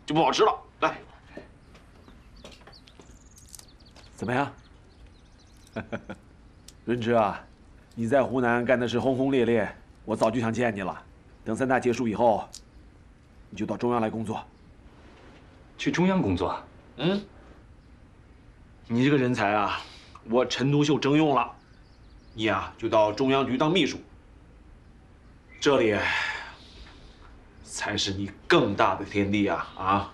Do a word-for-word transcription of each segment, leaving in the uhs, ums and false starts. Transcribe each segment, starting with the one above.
就不好吃了。来，怎么样？润之啊，你在湖南干的是轰轰烈烈，我早就想见你了。等三大结束以后，你就到中央来工作。 去中央工作？ 嗯。你这个人才啊，我陈独秀征用了，你呀、啊、就到中央局当秘书。这里才是你更大的天地啊！啊！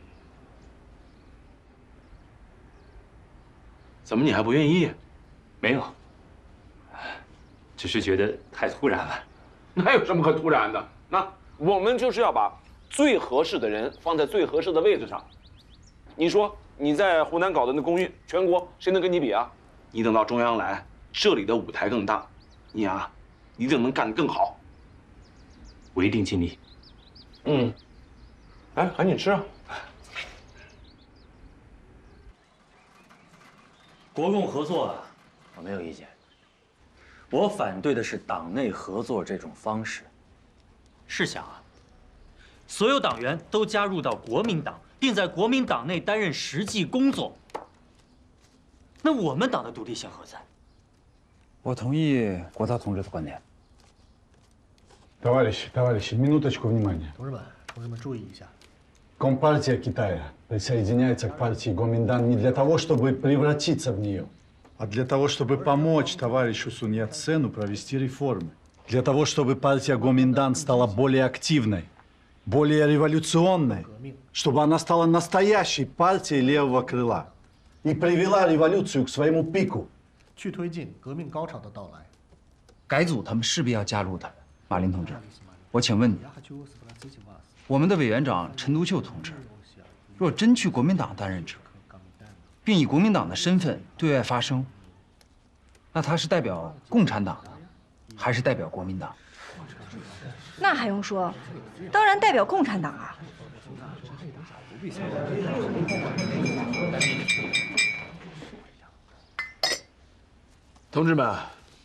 怎么你还不愿意？ 没有，只是觉得太突然了。 哪有什么可突然的？那我们就是要把最合适的人放在最合适的位置上。你说你在湖南搞的那公运，全国谁能跟你比啊？你等到中央来，这里的舞台更大，你啊，一定能干得更好。 我一定尽力。 嗯，来，赶紧吃啊！ 国共合作啊，我没有意见。我反对的是党内合作这种方式。试想啊，所有党员都加入到国民党，并在国民党内担任实际工作，那我们党的独立性何在？ 我同意国涛同志的观点。 Товарищи, товарищи, минуточку внимания. 同志们，同志们注意一下。 Компартия Китая присоединяется к партии Гоминдан не для того, чтобы превратиться в нее, а для того, чтобы помочь товарищу Сун Яцену провести реформы. Для того, чтобы партия Гоминдан стала более активной, более революционной, чтобы она стала настоящей партией левого крыла и привела революцию к своему пику. 去推进革命高潮的到来。 改组他们势必要加入的，马林同志，我请问你，我们的委员长陈独秀同志，若真去国民党担任职，并以国民党的身份对外发声，那他是代表共产党呢，还是代表国民党？ 那还用说，当然代表共产党啊！ 同志们，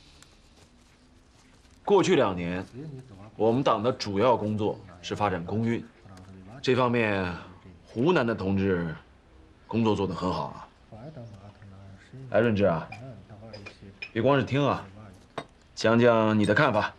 过去两年，我们党的主要工作是发展公运，这方面，湖南的同志工作做得很好啊。哎，润之啊，别光是听啊，讲讲你的看法。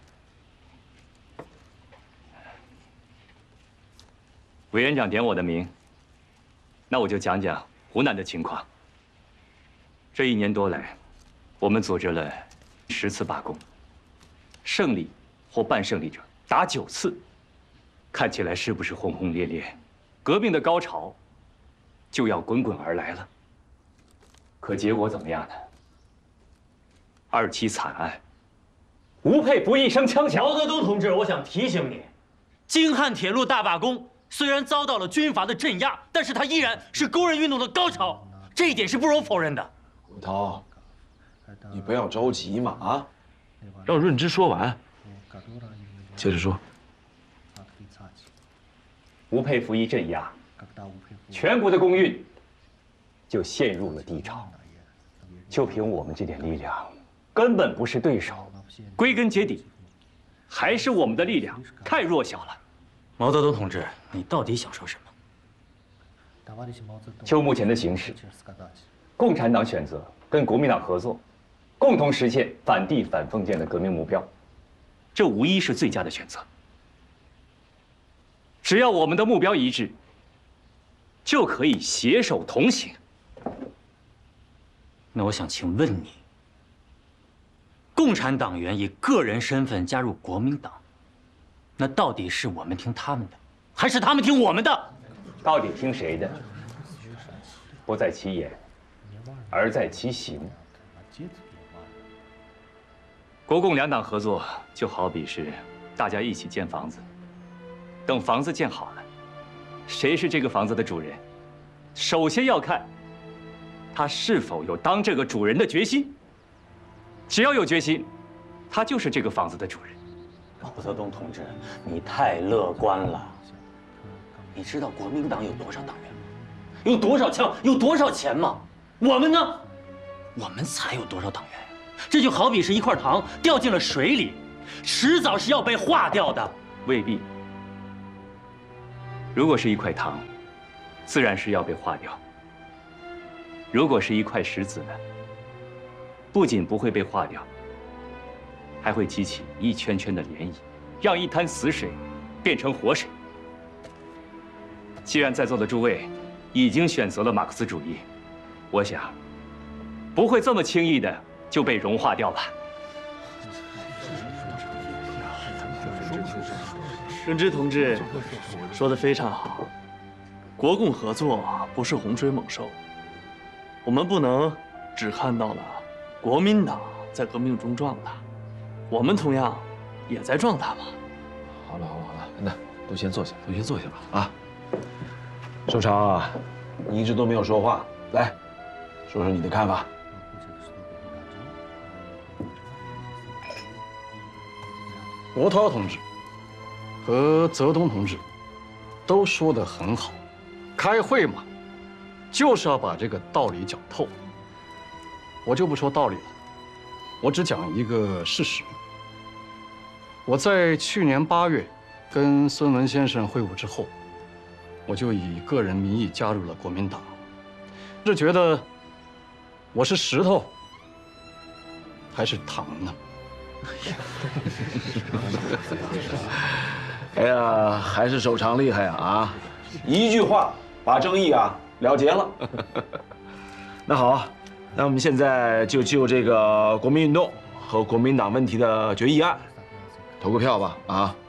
委员长点我的名，那我就讲讲湖南的情况。这一年多来，我们组织了十次罢工，胜利或半胜利者达九次，看起来是不是轰轰烈烈？革命的高潮就要滚滚而来了。可结果怎么样呢？二七惨案，吴佩孚一声枪响。 毛泽东同志，我想提醒你，京汉铁路大罢工虽然遭到了军阀的镇压，但是它依然是工人运动的高潮，这一点是不容否认的。 吴涛，你不要着急嘛啊，让润之说完，接着说。 吴佩孚一镇压，全国的工运就陷入了低潮。就凭我们这点力量，根本不是对手。归根结底，还是我们的力量太弱小了。 毛泽东同志，你到底想说什么？ 就目前的形势，共产党选择跟国民党合作，共同实现反帝反封建的革命目标，这无疑是最佳的选择。只要我们的目标一致，就可以携手同行。 那我想请问你，共产党员以个人身份加入国民党，那到底是我们听他们的，还是他们听我们的？ 到底听谁的？不在其言，而在其行。国共两党合作，就好比是大家一起建房子，等房子建好了，谁是这个房子的主人？首先要看他是否有当这个主人的决心。只要有决心，他就是这个房子的主人。 毛泽东同志，你太乐观了。你知道国民党有多少党员吗？有多少枪？有多少钱吗？我们呢？我们才有多少党员？这就好比是一块糖掉进了水里，迟早是要被化掉的。 未必。如果是一块糖， 自然是要被化掉。如果是一块石子呢，不仅不会被化掉，还会激起一圈圈的涟漪，让一滩死水变成活水。既然在座的诸位已经选择了马克思主义，我想不会这么轻易的就被融化掉吧。 润之同志说的非常好，国共合作不是洪水猛兽，我们不能只看到了国民党在革命中壮大，我们同样也在壮大嘛。 好了好了好了，那都先坐下，都先坐下吧啊。寿长啊，你一直都没有说话，来，说说你的看法。 国涛同志和泽东同志都说得很好，开会嘛，就是要把这个道理讲透。我就不说道理了，我只讲一个事实。我在去年八月跟孙文先生会晤之后，我就以个人名义加入了国民党。是觉得我是石头还是糖呢？ 哎呀，还是手长厉害啊！啊，一句话把争议啊了结了。那好，那我们现在就就这个国民运动和国民党问题的决议案投个票吧！啊。